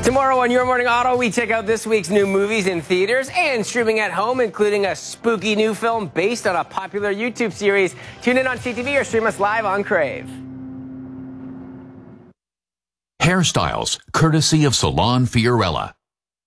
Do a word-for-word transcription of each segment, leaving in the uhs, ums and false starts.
Tomorrow on Your Morning Auto, we check out this week's new movies in theaters and streaming at home, including a spooky new film based on a popular YouTube series. Tune in on C T V or stream us live on Crave. Hairstyles, courtesy of Salon Fiorella.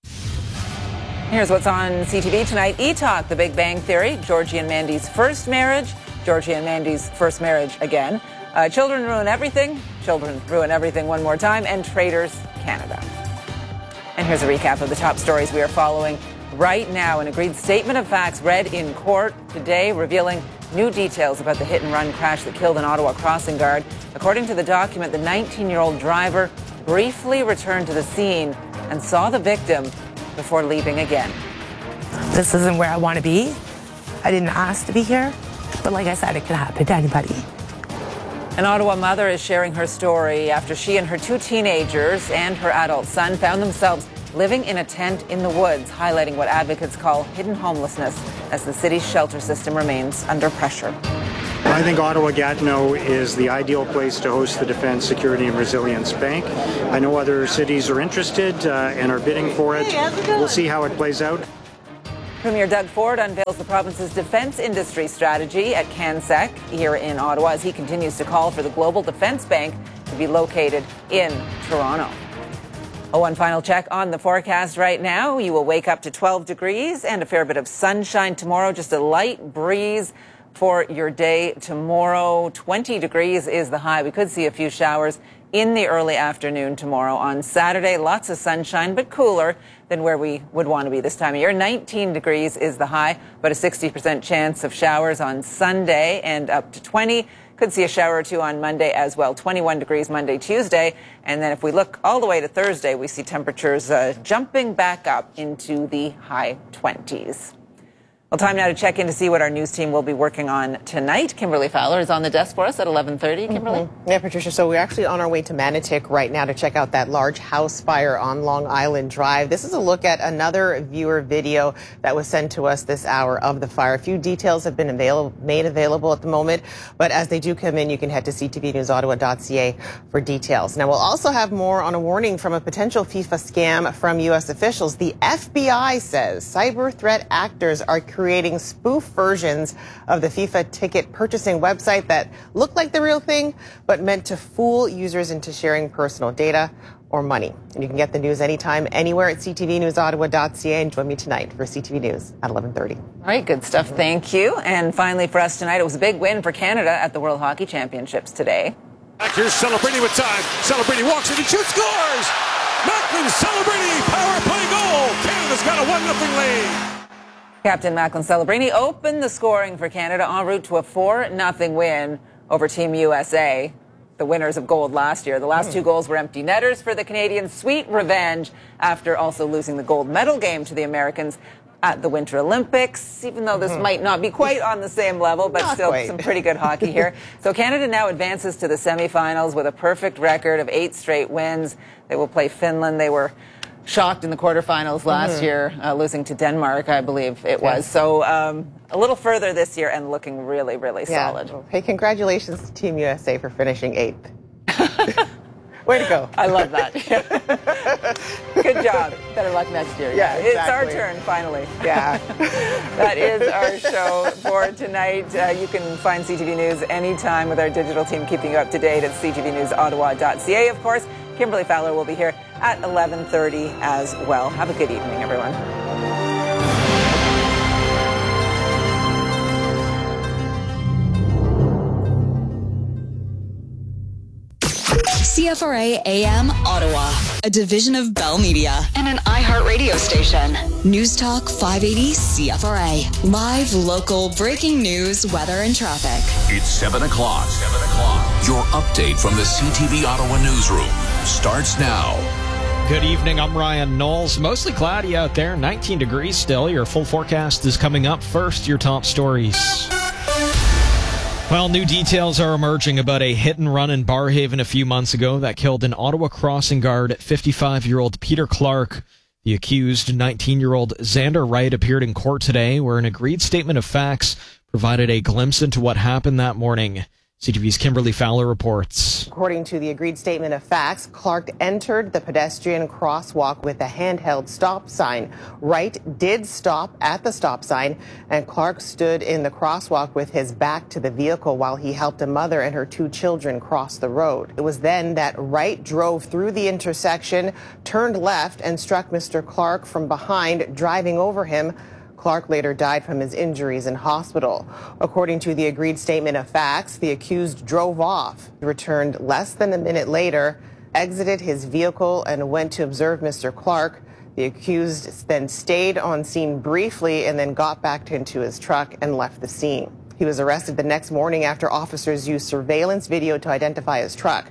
Here's what's on C T V tonight. E-Talk, The Big Bang Theory, Georgie and Mandy's first marriage, Georgie and Mandy's first marriage again, uh, Children Ruin Everything, Children Ruin Everything one more time, and Traders Canada. And here's a recap of the top stories we are following right now. An agreed statement of facts read in court today, revealing new details about the hit-and-run crash that killed an Ottawa crossing guard. According to the document, the nineteen-year-old driver briefly returned to the scene and saw the victim before leaving again. This isn't where I want to be. I didn't ask to be here, but like I said, it could happen to anybody. An Ottawa mother is sharing her story after she and her two teenagers and her adult son found themselves living in a tent in the woods, highlighting what advocates call hidden homelessness as the city's shelter system remains under pressure. I think Ottawa-Gatineau is the ideal place to host the Defence, Security and Resilience Bank. I know other cities are interested uh, and are bidding for it. We'll see how it plays out. Premier Doug Ford unveils the province's defence industry strategy at CanSec here in Ottawa as he continues to call for the Global Defence Bank to be located in Toronto. Oh, one final check on the forecast right now. You will wake up to twelve degrees and a fair bit of sunshine tomorrow, just a light breeze for your day tomorrow. twenty degrees is the high. We could see a few showers in the early afternoon tomorrow. On Saturday, lots of sunshine, but cooler than where we would want to be this time of year. nineteen degrees is the high, but a sixty percent chance of showers on Sunday and up to twenty. Could see a shower or two on Monday as well. twenty-one degrees Monday, Tuesday. And then if we look all the way to Thursday, we see temperatures uh, jumping back up into the high twenties. Well, time now to check in to see what our news team will be working on tonight. Kimberly Fowler is on the desk for us at eleven thirty. Kimberly? Mm-hmm. Yeah, Patricia. So we're actually on our way to Manotick right now to check out that large house fire on Long Island Drive. This is a look at another viewer video that was sent to us this hour of the fire. A few details have been avail- made available at the moment, but as they do come in, you can head to c t v news ottawa dot c a for details. Now, we'll also have more on a warning from a potential FIFA scam from U S officials. The F B I says cyber threat actors are creating spoof versions of the FIFA ticket purchasing website that look like the real thing, but meant to fool users into sharing personal data or money. And you can get the news anytime, anywhere at c t v news ottawa dot c a. And join me tonight for C T V News at eleven thirty. All right, good stuff. Thank you. And finally for us tonight, it was a big win for Canada at the World Hockey Championships today. Here's Celebrity with time. Celebrity walks in and shoots, scores! Macklin Celebrity, power play goal! Canada's got a one nothing lead. Captain Macklin Celebrini opened the scoring for Canada en route to a four nothing win over Team U S A, the winners of gold last year. The last two goals were empty netters for the Canadians. Sweet revenge after also losing the gold medal game to the Americans at the Winter Olympics, even though this mm-hmm. might not be quite on the same level, but not still quite. Some pretty good hockey here. So Canada now advances to the semifinals with a perfect record of eight straight wins. They will play Finland. They were shocked in the quarterfinals last mm-hmm. year, uh, losing to Denmark, I believe it was. Yeah. So um, a little further this year and looking really, really yeah. solid. Hey, congratulations to Team U S A for finishing eighth. Way to go. I love that. Good job. Better luck next year. Yeah, exactly. It's our turn, finally. Yeah. That is our show for tonight. Uh, you can find C T V News anytime with our digital team keeping you up to date at c t v news ottawa dot c a, of course. Kimberly Fowler will be here at eleven thirty as well. Have a good evening, everyone. C F R A A M Ottawa, a division of Bell Media and an iHeartRadio station. News Talk five eighty C F R A. Live, local, breaking news, weather, and traffic. It's seven o'clock. seven o'clock. Your update from the C T V Ottawa newsroom starts now. Good evening, I'm Ryan Knowles. Mostly cloudy out there, nineteen degrees still. Your full forecast is coming up. First, your top stories. Well, new details are emerging about a hit-and-run in Barrhaven a few months ago that killed an Ottawa crossing guard, fifty-five-year-old Peter Clark. The accused, nineteen-year-old Xander Wright, appeared in court today, where an agreed statement of facts provided a glimpse into what happened that morning. C T V's Kimberly Fowler reports. According to the agreed statement of facts, Clark entered the pedestrian crosswalk with a handheld stop sign. Wright did stop at the stop sign, and Clark stood in the crosswalk with his back to the vehicle while he helped a mother and her two children cross the road. It was then that Wright drove through the intersection, turned left, and struck Mister Clark from behind, driving over him. Clark later died from his injuries in hospital. According to the agreed statement of facts, the accused drove off, returned less than a minute later, exited his vehicle, and went to observe Mister Clark. The accused then stayed on scene briefly and then got back into his truck and left the scene. He was arrested the next morning after officers used surveillance video to identify his truck.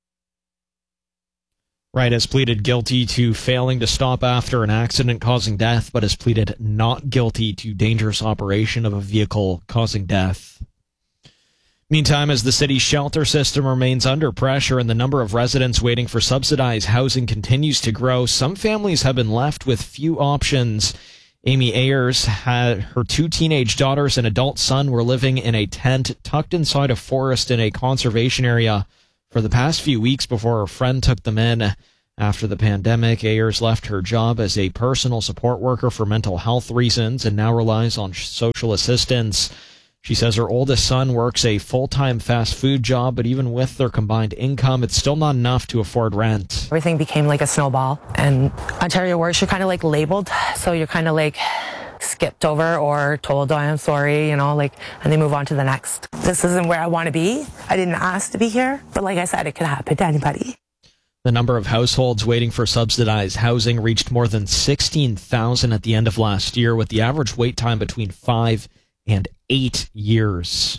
Wright has pleaded guilty to failing to stop after an accident causing death, but has pleaded not guilty to dangerous operation of a vehicle causing death. Meantime, as the city's shelter system remains under pressure and the number of residents waiting for subsidized housing continues to grow, some families have been left with few options. Amy Ayers had her two teenage daughters and adult son were living in a tent tucked inside a forest in a conservation area for the past few weeks before her friend took them in. After the pandemic, Ayers left her job as a personal support worker for mental health reasons and now relies on social assistance. She says her oldest son works a full-time fast food job, but even with their combined income, it's still not enough to afford rent. Everything became like a snowball, and Ontario works, you're kind of like labeled, so you're kind of like skipped over or told, oh, I'm sorry, you know, like, and they move on to the next. This isn't where I want to be. I didn't ask to be here, but like I said, it could happen to anybody. The number of households waiting for subsidized housing reached more than sixteen thousand at the end of last year, with the average wait time between five and eight years.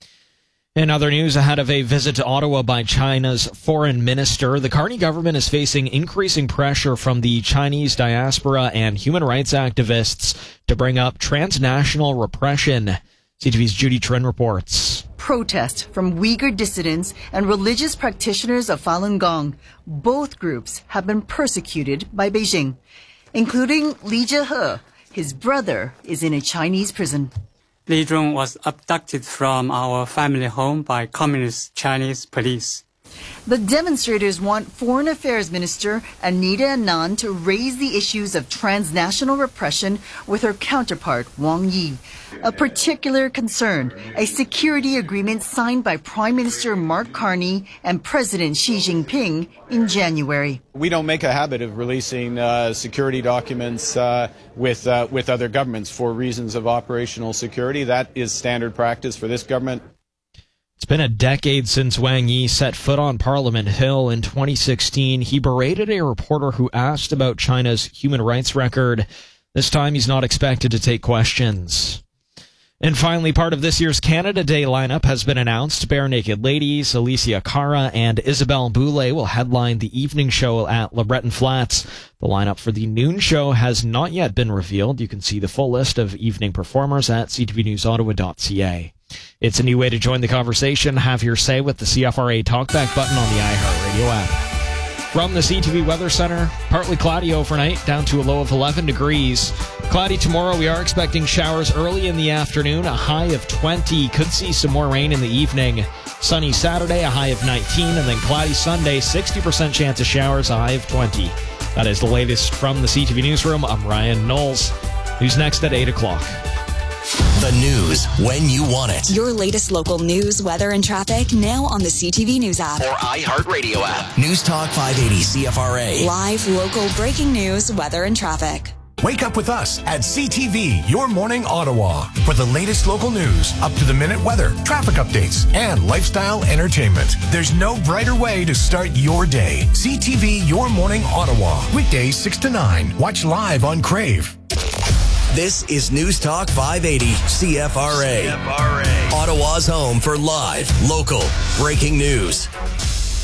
In other news, ahead of a visit to Ottawa by China's foreign minister, the Carney government is facing increasing pressure from the Chinese diaspora and human rights activists to bring up transnational repression. C T V's Judy Trin reports. Protest from Uyghur dissidents and religious practitioners of Falun Gong. Both groups have been persecuted by Beijing, including Li Zhehe. His brother is in a Chinese prison. Li Zhong was abducted from our family home by communist Chinese police. The demonstrators want Foreign Affairs Minister Anita Anand to raise the issues of transnational repression with her counterpart, Wang Yi. A particular concern, a security agreement signed by Prime Minister Mark Carney and President Xi Jinping in January. We don't make a habit of releasing uh, security documents uh, with, uh, with other governments for reasons of operational security. That is standard practice for this government. It's been a decade since Wang Yi set foot on Parliament Hill. In twenty sixteen, he berated a reporter who asked about China's human rights record. This time, he's not expected to take questions. And finally, part of this year's Canada Day lineup has been announced. Bare Naked Ladies, Alicia Cara, and Isabelle Boulay will headline the evening show at LeBreton Flats. The lineup for the noon show has not yet been revealed. You can see the full list of evening performers at c t v news ottawa dot c a. It's a new way to join the conversation. Have your say with the C F R A Talkback button on the iHeartRadio app. From the C T V Weather Center, partly cloudy overnight, down to a low of eleven degrees. Cloudy tomorrow, we are expecting showers early in the afternoon, a high of twenty. Could see some more rain in the evening. Sunny Saturday, a high of nineteen, and then cloudy Sunday, sixty percent chance of showers, a high of twenty. That is the latest from the C T V Newsroom. I'm Ryan Knowles. News next at eight o'clock. The news when you want it. Your latest local news, weather, and traffic now on the C T V News app. Or iHeartRadio app. News Talk five eighty C F R A. Live, local, breaking news, weather, and traffic. Wake up with us at C T V, Your Morning Ottawa, for the latest local news, up-to-the-minute weather, traffic updates, and lifestyle entertainment. There's no brighter way to start your day. C T V, Your Morning Ottawa. Weekdays six to nine. Watch live on Crave. This is News Talk five eighty C F R A. C F R A. Ottawa's home for live, local, breaking news.